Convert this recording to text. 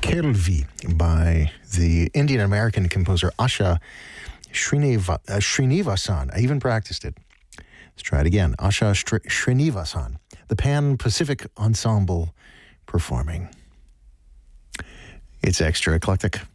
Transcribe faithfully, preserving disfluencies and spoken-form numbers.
Kelvi by the Indian-American composer Asha Srineva, uh, Srinivasan. I even practiced it. Let's try it again. Asha Str- Srinivasan, the Pan-Pacific Ensemble performing. It's Extra Eclectic.